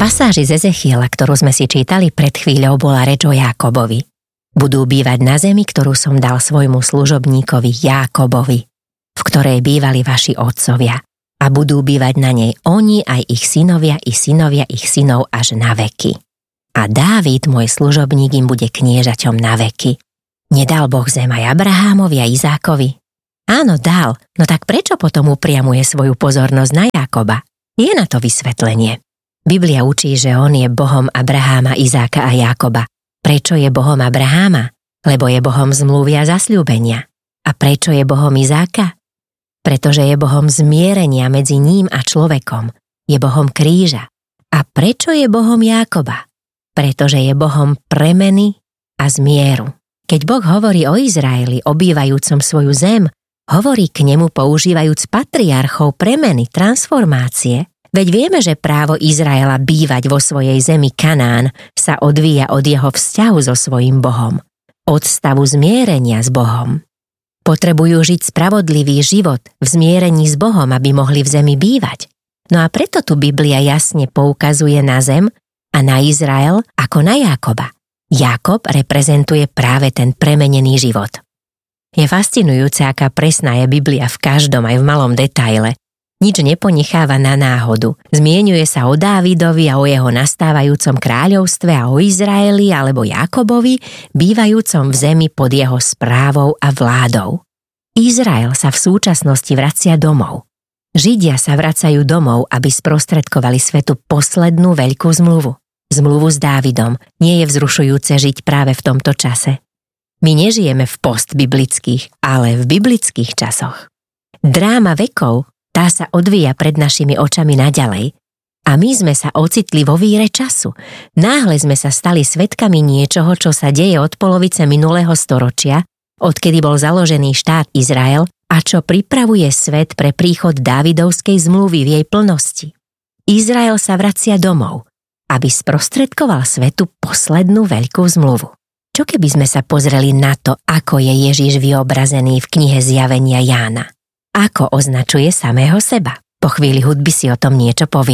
pasáži z Ezechiela, ktorú sme si čítali pred chvíľou, bola reč o Jákobovi. Budú bývať na zemi, ktorú som dal svojmu služobníkovi Jákobovi, v ktorej bývali vaši otcovia. A budú bývať na nej oni, aj ich synovia, i synovia ich synov až na veky. A Dávid, môj služobník, im bude kniežaťom na veky. Nedal Boh zem aj Abrahámovi a Izákovi? Áno, dal, no tak prečo potom upriamuje svoju pozornosť na Jákoba? Je na to vysvetlenie. Biblia učí, že on je Bohom Abraháma, Izáka a Jákoba. Prečo je Bohom Abraháma? Lebo je Bohom zmluvy a zasľúbenia. A prečo je Bohom Izáka? Pretože je Bohom zmierenia medzi ním a človekom. Je Bohom kríža. A prečo je Bohom Jákoba? Pretože je Bohom premeny a zmieru. Keď Boh hovorí o Izraeli, obývajúcom svoju zem, hovorí k nemu používajúc patriarchov premeny, transformácie. Veď vieme, že právo Izraela bývať vo svojej zemi Kanán sa odvíja od jeho vzťahu so svojím Bohom. Od stavu zmierenia s Bohom. Potrebujú žiť spravodlivý život v zmierení s Bohom, aby mohli v zemi bývať. No a preto tu Biblia jasne poukazuje na zem a na Izrael ako na Jákoba. Jákob reprezentuje práve ten premenený život. Je fascinujúce, aká presná je Biblia v každom, aj v malom detaile. Nič neponecháva na náhodu. Zmieňuje sa o Dávidovi a o jeho nastávajúcom kráľovstve a o Izraeli alebo Jákobovi, bývajúcom v zemi pod jeho správou a vládou. Izrael sa v súčasnosti vracia domov. Židia sa vracajú domov, aby sprostredkovali svetu poslednú veľkú zmluvu. Zmluvu s Dávidom. Nie je vzrušujúce žiť práve v tomto čase. My nežijeme v postbiblických, ale v biblických časoch. Dráma vekov, tá sa odvíja pred našimi očami naďalej. A my sme sa ocitli vo víre času. Náhle sme sa stali svedkami niečoho, čo sa deje od polovice minulého storočia, odkedy bol založený štát Izrael a čo pripravuje svet pre príchod Dávidovskej zmluvy v jej plnosti. Izrael sa vracia domov, aby sprostredkoval svetu poslednú veľkú zmluvu. Čo keby sme sa pozreli na to, ako je Ježiš vyobrazený v knihe Zjavenia Jána? Ako označuje samého seba? Po chvíli hudby si o tom niečo povie.